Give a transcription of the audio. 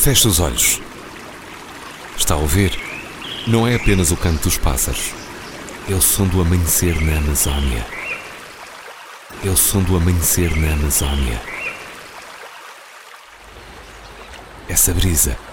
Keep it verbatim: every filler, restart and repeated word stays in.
Feche os olhos. Está a ouvir? Não é apenas o canto dos pássaros. É o som do amanhecer na Amazónia. É o som do amanhecer na Amazónia. Essa brisa